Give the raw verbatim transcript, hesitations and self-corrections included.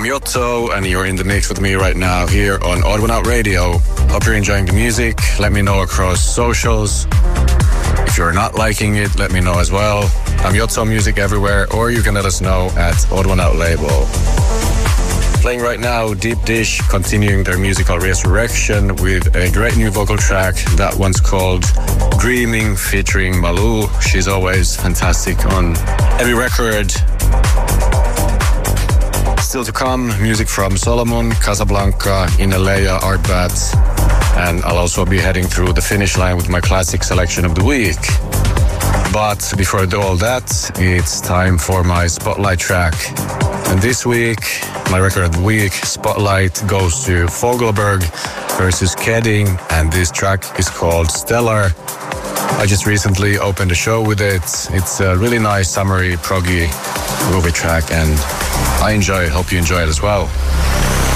Yotto, and you're in the mix with me right now here on Odd One Out Radio. Hope you're enjoying the music. Let me know across socials. If you're not liking it, let me know as well. I'm Yotto Music everywhere, or you can let us know at Odd One Out Label. Playing right now, Deep Dish, continuing their musical resurrection with a great new vocal track. That one's called Dreaming, featuring Malou. She's always fantastic on every record. Still to come, music from Solomon, Casablanca, Inalea, Artbat, and I'll also be heading through the finish line with my classic selection of the week. But before I do all that, it's time for my Spotlight track. And this week, my record of the week, Spotlight, goes to Fogelberg versus Kedding, and this track is called Stellar. I just recently opened a show with it. It's a really nice, summery, proggy, groovy track, and I enjoy it. Hope you enjoy it as well.